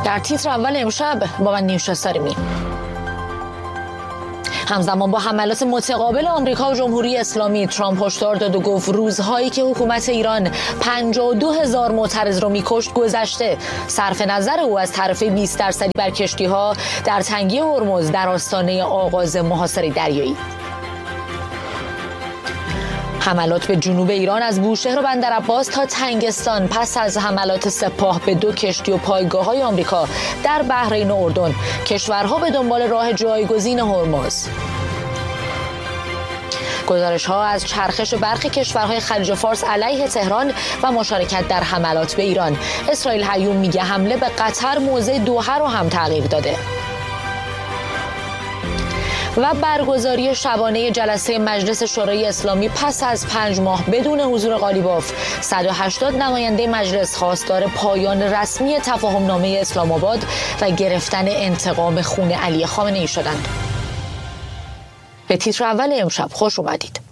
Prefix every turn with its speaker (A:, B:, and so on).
A: در تیتر اول امشب با من نیوشا سارمی. همزمان با حملات متقابل آمریکا و جمهوری اسلامی، ترامپ هشدار داد و گفت روزهایی که حکومت ایران 52,000 معترض رو میکشت گذشته. صرف نظر او از طرف 20% بر کشتی‌ها در تنگه هرمز در آستانه آغاز محاصره دریایی. حملات به جنوب ایران از بوشهر و بندرعباس تا تنگستان پس از حملات سپاه به 2 کشتی و پایگاه‌های آمریکا در بحرین و اردن، کشورها به دنبال راه جایگزین هرمز. گزارش‌ها از چرخش برخی کشورهای خلیج فارس علیه تهران و مشارکت در حملات به ایران. اسرائیل هیوم میگه حمله به قطر موضع دوحه رو هم تغییر داده. و برگزاری شبانه جلسه مجلس شورای اسلامی پس از 5 ماه بدون حضور قالیباف، 180 نماینده مجلس خواستار پایان رسمی تفاهمنامه اسلام آباد و گرفتن انتقام خون علی خامنه‌ای شدند. به تیتر اول امشب خوش اومدید.